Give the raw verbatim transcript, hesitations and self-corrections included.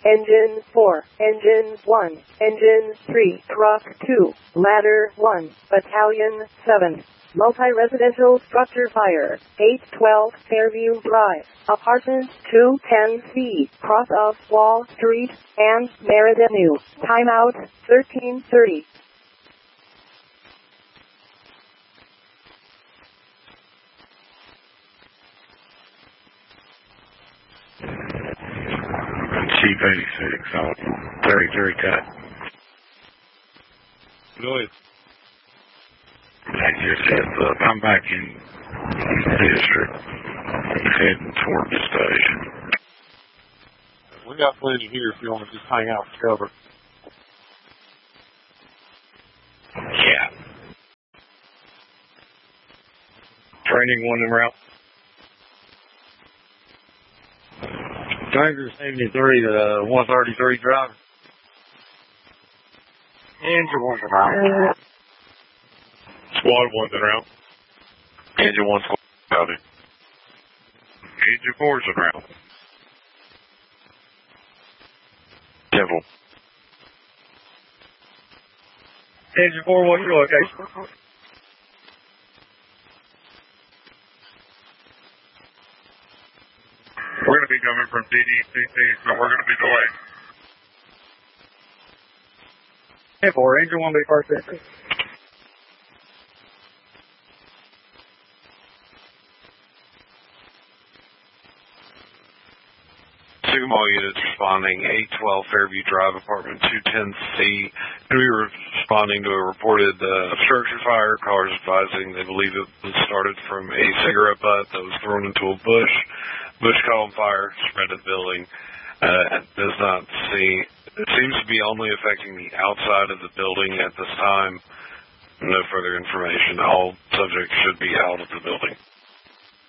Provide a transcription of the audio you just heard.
Engine four, Engine one, Engine three, Truck two, Ladder one, Battalion seven. Multi-residential structure fire, eight twelve Fairview Drive, Apartment two ten C, cross of Wall Street and Merritt Avenue. Timeout, thirteen thirty. Chief eighty-six, oh, very, very cut. Go ahead. I just said, uh, I'm back in the district, heading toward the station. We got plenty here if you want to just hang out and cover. Yeah. Training one en route. Stranger seventy-three to uh, one thirty-three driver. Engine one's en route. Squad one's en route. Engine one squad routing. Engine four's en route. Temple. Engine four, what's your location? We're going to be coming from D D C C, so we're going to be delayed. Ten four, engine one, be first entry. All units responding, eight twelve Fairview Drive, Apartment two ten C. And we were responding to a reported uh, structure fire. Cars advising they believe it was started from a cigarette butt that was thrown into a bush. Bush column fire spread to the building. Uh, it does not see, it seems to be only affecting the outside of the building at this time. No further information. All subjects should be out of the building.